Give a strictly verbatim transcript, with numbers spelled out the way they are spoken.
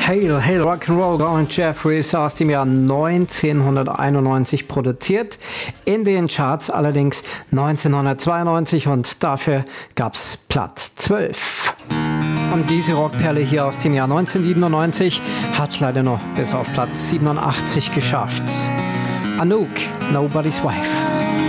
Hail, Hail, Rock'n'Roll, Colin Jeffries aus dem Jahr neunzehnhunderteinundneunzig produziert, in den Charts allerdings neunzehnhundertzweiundneunzig und dafür gab's Platz zwölf. Und diese Rockperle hier aus dem Jahr neunzehnhundertsiebenundneunzig hat leider nur bis auf Platz siebenundachtzig geschafft. Anouk, Nobody's Wife.